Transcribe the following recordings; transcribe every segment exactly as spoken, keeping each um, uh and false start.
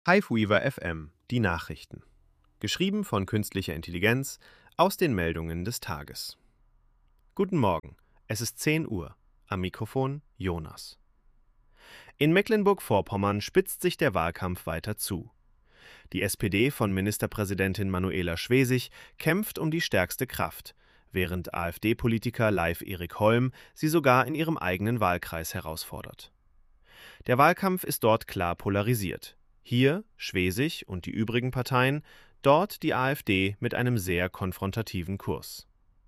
Hiveweaver F M, die Nachrichten. Geschrieben von künstlicher Intelligenz aus den Meldungen des Tages. Guten Morgen, es ist zehn Uhr. Am Mikrofon Jonas. In Mecklenburg-Vorpommern spitzt sich der Wahlkampf weiter zu. Die S P D von Ministerpräsidentin Manuela Schwesig kämpft um die stärkste Kraft, während AfD-Politiker Leif Erik Holm sie sogar in ihrem eigenen Wahlkreis herausfordert. Der Wahlkampf ist dort klar polarisiert. Hier Schwesig und die übrigen Parteien, dort die AfD mit einem sehr konfrontativen Kurs.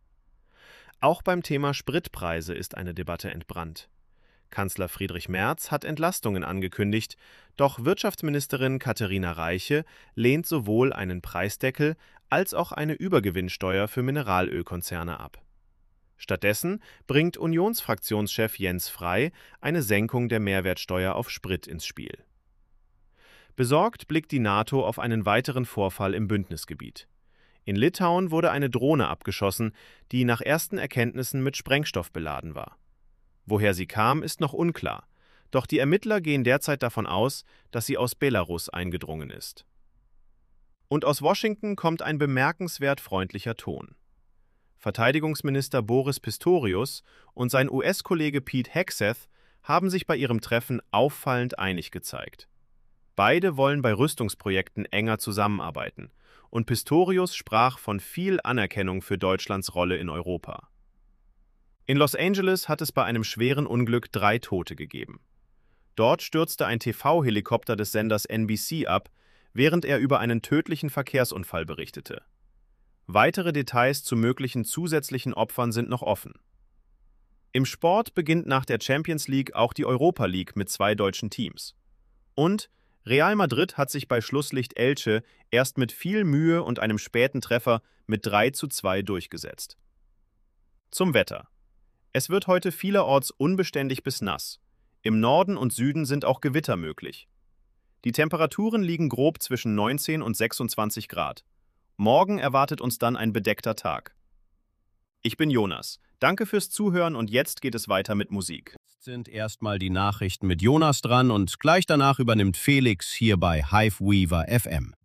Auch beim Thema Spritpreise ist eine Debatte entbrannt. Kanzler Friedrich Merz hat Entlastungen angekündigt, doch Wirtschaftsministerin Katharina Reiche lehnt sowohl einen Preisdeckel als auch eine Übergewinnsteuer für Mineralölkonzerne ab. Stattdessen bringt Unionsfraktionschef Jens Frey eine Senkung der Mehrwertsteuer auf Sprit ins Spiel. Besorgt blickt die NATO auf einen weiteren Vorfall im Bündnisgebiet. In Litauen wurde eine Drohne abgeschossen, die nach ersten Erkenntnissen mit Sprengstoff beladen war. Woher sie kam, ist noch unklar, doch die Ermittler gehen derzeit davon aus, dass sie aus Belarus eingedrungen ist. Und aus Washington kommt ein bemerkenswert freundlicher Ton. Verteidigungsminister Boris Pistorius und sein U S-Kollege Pete Hegseth haben sich bei ihrem Treffen auffallend einig gezeigt. Beide wollen bei Rüstungsprojekten enger zusammenarbeiten, und Pistorius sprach von viel Anerkennung für Deutschlands Rolle in Europa. In Los Angeles hat es bei einem schweren Unglück drei Tote gegeben. Dort stürzte ein T V-Helikopter des Senders N B C ab, während er über einen tödlichen Verkehrsunfall berichtete. Weitere Details zu möglichen zusätzlichen Opfern sind noch offen. Im Sport beginnt nach der Champions League auch die Europa League mit zwei deutschen Teams. Und Real Madrid hat sich bei Schlusslicht Elche erst mit viel Mühe und einem späten Treffer mit drei zu zwei durchgesetzt. Zum Wetter. Es wird heute vielerorts unbeständig bis nass. Im Norden und Süden sind auch Gewitter möglich. Die Temperaturen liegen grob zwischen neunzehn und sechsundzwanzig Grad. Morgen erwartet uns dann ein bedeckter Tag. Ich bin Jonas. Danke fürs Zuhören und jetzt geht es weiter mit Musik. Jetzt sind erstmal die Nachrichten mit Jonas dran und gleich danach übernimmt Felix hier bei Hiveweaver F M.